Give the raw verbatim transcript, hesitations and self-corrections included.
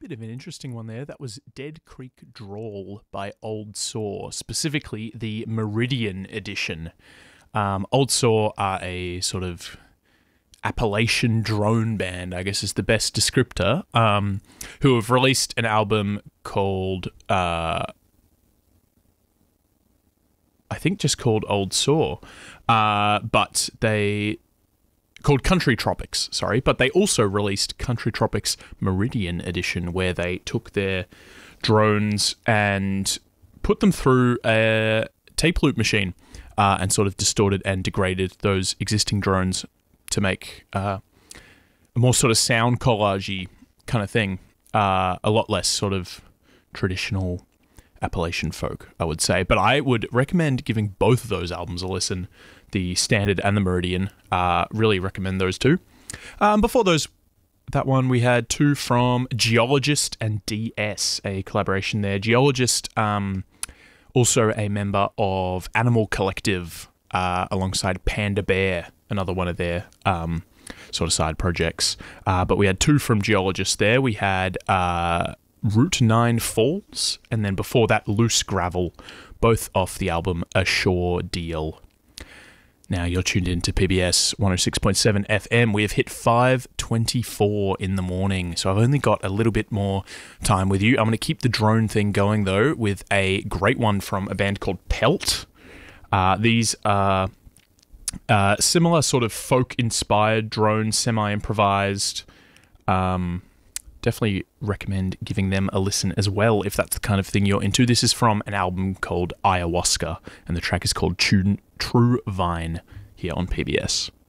Bit of an interesting one there. That was Dead Creek Drawl by Old Saw, specifically the Meridian edition. Um, Old Saw are a sort of Appalachian drone band, I guess is the best descriptor, um, who have released an album called, uh, I think just called Old Saw, uh, but they... called Country Tropics, sorry, but they also released Country Tropics Meridian Edition, where they took their drones and put them through a tape loop machine uh, and sort of distorted and degraded those existing drones to make uh, a more sort of sound collage-y kind of thing. Uh, a lot less sort of traditional Appalachian folk, I would say. But I would recommend giving both of those albums a listen, the Standard and the Meridian. Uh, really recommend those two. Um, before those, that one, we had two from Geologist and D S, a collaboration there. Geologist, um, also a member of Animal Collective, uh, alongside Panda Bear, another one of their um, sort of side projects. Uh, but we had two from Geologist there. We had uh, Route nine Falls, and then before that, Loose Gravel, both off the album A Shore Deal. Now you're tuned in to P B S one oh six point seven F M. We have hit five twenty-four in the morning, so I've only got a little bit more time with you. I'm going to keep the drone thing going, though, with a great one from a band called Pelt. Uh, these are uh, similar sort of folk-inspired drone, semi-improvised. Um, definitely recommend giving them a listen as well, if that's the kind of thing you're into. This is from an album called Ayahuasca, and the track is called True Vine, here on P B S.